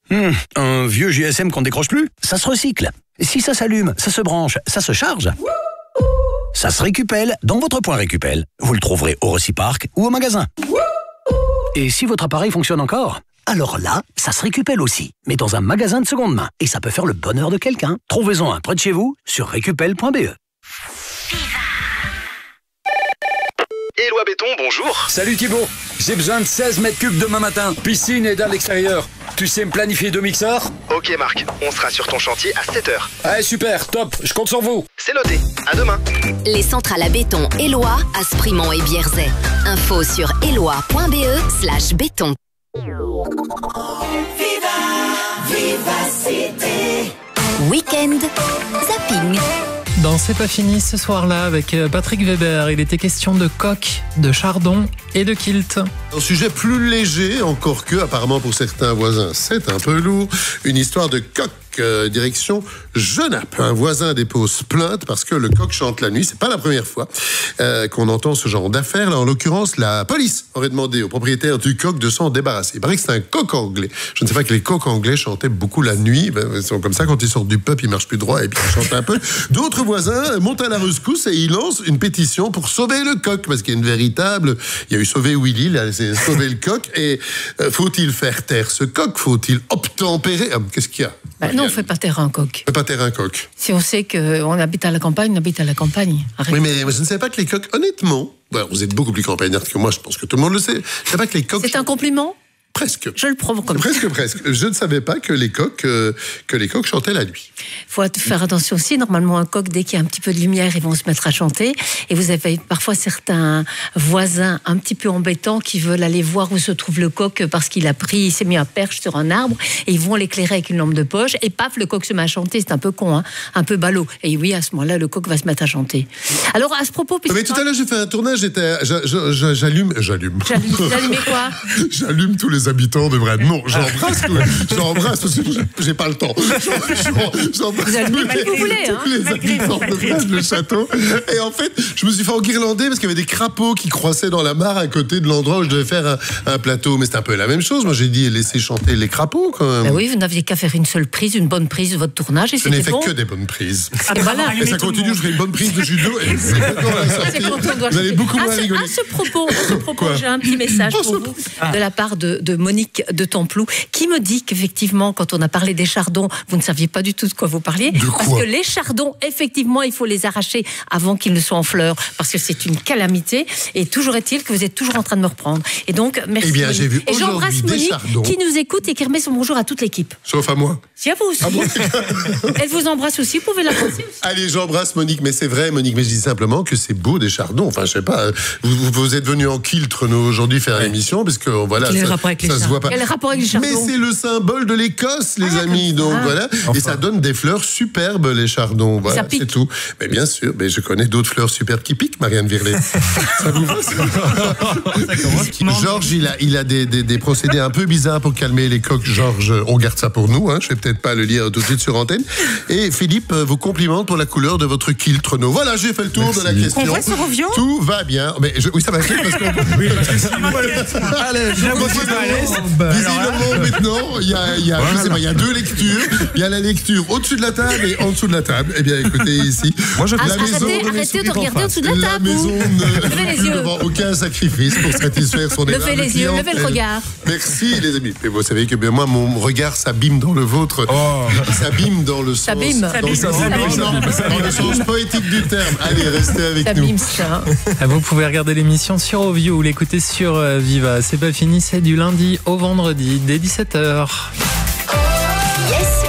Un vieux GSM qu'on ne décroche plus, ça se recycle. Si ça s'allume, ça se branche, ça se charge. Ça se récupère dans votre point Récupel. Vous le trouverez au Reciparc ou au magasin. Et si votre appareil fonctionne encore, alors là, ça se récupère aussi, mais dans un magasin de seconde main. Et ça peut faire le bonheur de quelqu'un. Trouvez-en un près de chez vous sur récupel.be. Éloi Béton, bonjour. Salut Thibaut, j'ai besoin de 16 mètres cubes demain matin. Piscine et dalle extérieure. Tu sais me planifier 2 mixeurs? Ok Marc, on sera sur ton chantier à 7h. Ouais, super, top, je compte sur vous. C'est noté, à demain. Les centrales à béton Éloi, Asprimont et Bierzet. Info sur éloi.be/béton. Vivacité. Week-end zapping. Dans C'est pas fini ce soir-là avec Patrick Weber, il était question de coq, de chardon et de kilt. Un sujet plus léger, encore que apparemment pour certains voisins, c'est un peu lourd. Une histoire de coq. Direction Genappe. Un voisin dépose plainte parce que le coq chante la nuit. C'est pas la première fois qu'on entend ce genre d'affaires. Là, en l'occurrence, la police aurait demandé au propriétaire du coq de s'en débarrasser. Il paraît que c'est un coq anglais. Je ne sais pas que les coqs anglais chantaient beaucoup la nuit. Ils sont comme ça, quand ils sortent du pub, ils marchent plus droit et puis ils chantent un peu. D'autres voisins montent à la rescousse et ils lancent une pétition pour sauver le coq parce qu'il y a une véritable... Il y a eu sauver Willy, là, c'est sauver le coq. Et faut-il faire taire ce coq? Faut-il obtempérer? Qu'est-ce qu'il y a? Non, on ne fait pas taire un coq. On ne fait pas taire un coq. Si on sait qu'on habite à la campagne, on habite à la campagne. Arrête. Oui, mais je ne savais pas que les coqs, honnêtement, vous êtes beaucoup plus campagnard que moi, je pense que tout le monde le sait. Je ne savais pas que les coqs... C'est un compliment ? Presque. Je le provoque comme ça. Presque. Je ne savais pas que les coqs chantaient la nuit. Il faut faire attention aussi. Normalement, un coq, dès qu'il y a un petit peu de lumière, ils vont se mettre à chanter. Et vous avez parfois certains voisins un petit peu embêtants qui veulent aller voir où se trouve le coq parce qu'il s'est mis à perche sur un arbre et ils vont l'éclairer avec une lampe de poche et paf, le coq se met à chanter. C'est un peu con, hein, un peu ballot. Et oui, à ce moment-là, le coq va se mettre à chanter. Alors, à ce propos... Mais tout à l'heure, j'ai fait un tournage, j'allume quoi? J'allume tous les habitants de Brenne. Non, j'embrasse parce que j'ai pas le temps. J'embrasse tous les habitants de Brenne, le château. Et en fait, je me suis fait enguirlander parce qu'il y avait des crapauds qui croissaient dans la mare à côté de l'endroit où je devais faire un plateau. Mais c'est un peu la même chose. Moi, j'ai dit laisser chanter les crapauds quand même. Ben oui, vous n'aviez qu'à faire une seule prise, une bonne prise de votre tournage. Et je n'ai fait que des bonnes prises. Et ça continue, je ferai une bonne prise de judo. Et vous allez beaucoup moins rigoler. À ce propos, j'ai un petit message pour vous de la part de Monique de Templou, qui me dit qu'effectivement, quand on a parlé des chardons, vous ne saviez pas du tout de quoi vous parliez. Parce que les chardons, effectivement, il faut les arracher avant qu'ils ne soient en fleurs, parce que c'est une calamité. Et toujours est-il que vous êtes toujours en train de me reprendre. Et donc, merci. Eh bien, j'ai vu j'embrasse Monique, qui nous écoute et qui remet son bonjour à toute l'équipe. Sauf à moi. Si, à vous aussi. Elle vous embrasse aussi, vous pouvez l'embrasser aussi. Allez, j'embrasse Monique, mais c'est vrai, Monique, mais je dis simplement que c'est beau des chardons. Enfin, je sais pas, vous êtes venus en kiltre, nous, aujourd'hui, faire l'émission, parce que, voilà, ça se voit pas. Quel rapport avec les chardons? Mais c'est le symbole de l'Écosse, les amis, donc voilà. Enfin. Et ça donne des fleurs superbes, les chardons. Voilà, c'est tout. Mais bien sûr, mais je connais d'autres fleurs superbes qui piquent, Marianne Virlet. Ça vous va, Georges, il a des procédés un peu bizarres pour calmer les coqs. Georges, on garde ça pour nous, hein. Je vais peut-être pas le lire tout de suite sur antenne. Et Philippe vous complimente pour la couleur de votre kilt Renault. Voilà, j'ai fait le tour de la question. On voit sur Rovio. Tout va bien. Mais oui, ça va être parce qu'on... Allez, visiblement, maintenant, il y a deux lectures. Il y a la lecture au-dessus de la table et en dessous de la table. Eh bien, écoutez, ici, arrêtez de regarder au-dessous de la table. La maison ne plus devant aucun sacrifice pour satisfaire son Levez les yeux, levez le regard. Merci, les amis. Mais vous savez que moi, mon regard s'abîme dans le vôtre. S'abîme dans le sens... Dans le sens poétique du terme. Allez, restez avec nous. Vous pouvez regarder l'émission sur Ovio ou l'écouter sur Viva. C'est pas fini, c'est du lundi au vendredi dès 17h. Yes.